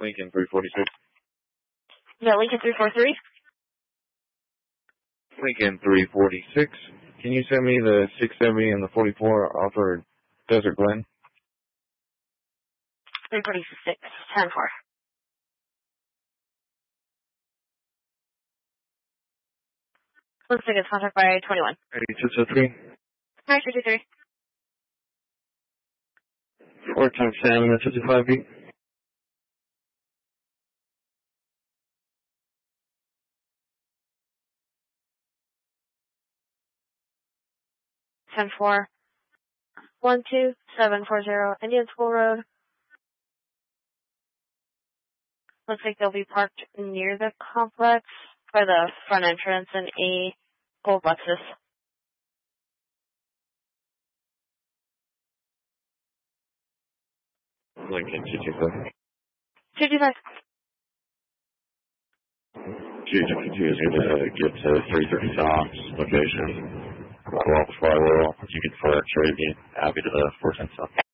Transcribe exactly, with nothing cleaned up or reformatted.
Lincoln three forty-six. Yeah, Lincoln three four three. Lincoln three forty-six. Can you send me the six seventy and the forty-four off of Desert Glen? three forty-six, ten four. Looks like it's contact by twenty-one. Ready, two two three. Nine two two three. Four times seven, that's fifty-five feet. Ten four. One two seven four zero Indian School Road. Looks like they'll be parked near the complex by the front entrance in a gold Lexus. Lincoln two two five. two two five. two two two is going to get to three thirty Docks location. Well, before I will, you can fire trade me. Happy to the four ten South.